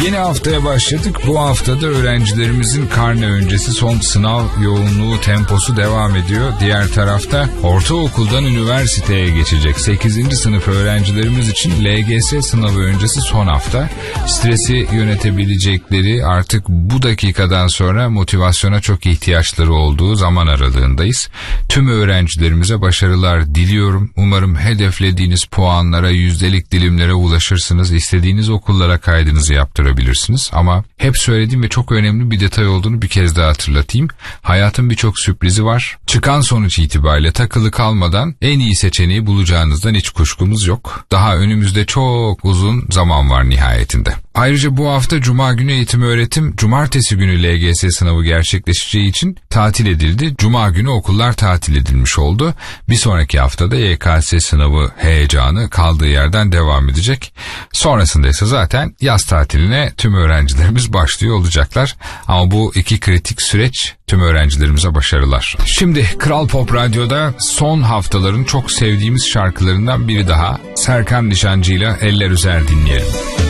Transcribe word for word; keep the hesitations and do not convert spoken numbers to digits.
Yeni haftaya başladık. Bu haftada öğrencilerimizin karne öncesi son sınav yoğunluğu, temposu devam ediyor. Diğer tarafta ortaokuldan üniversiteye geçecek sekizinci sınıf öğrencilerimiz için L G S sınavı öncesi son hafta. Stresi yönetebilecekleri, artık bu dakikadan sonra motivasyona çok ihtiyaçları olduğu zaman aralığındayız. Tüm öğrencilerimize başarılar diliyorum. Umarım hedeflediğiniz puanlara, yüzdelik dilimlere ulaşırsınız. İstediğiniz okullara kaydınızı yaptırabilirsiniz. Ama hep söylediğim ve çok önemli bir detay olduğunu bir kez daha hatırlatayım. Hayatın birçok sürprizi var. Çıkan sonuç itibariyle takılı kalmadan en iyi seçeneği bulacağınızdan hiç kuşkumuz yok. Daha önümüzde çok uzun zaman var nihayetinde. Ayrıca bu hafta Cuma günü eğitim öğretim, Cumartesi günü L G S sınavı gerçekleşeceği için tatil edildi. Cuma günü okullar tatil edilmiş oldu. Bir sonraki haftada Y K S sınavı heyecanı kaldığı yerden devam edecek. Sonrasında ise zaten yaz tatiline tüm öğrencilerimiz başlıyor olacaklar. Ama bu iki kritik süreç tüm öğrencilerimize başarılar. Şimdi Kral Pop Radyo'da son haftaların çok sevdiğimiz şarkılarından biri daha, Serkan Nişancı'yla Eller Üzer dinleyelim.